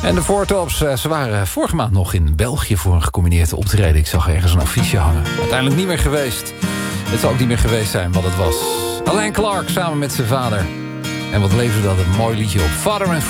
En de Four Tops, ze waren vorige maand nog in België voor een gecombineerd optreden. Ik zag ergens een affiche hangen. Uiteindelijk niet meer geweest. Het zal ook niet meer geweest zijn wat het was. Alain Clark samen met zijn vader. En wat leverde dat een mooi liedje op. Father and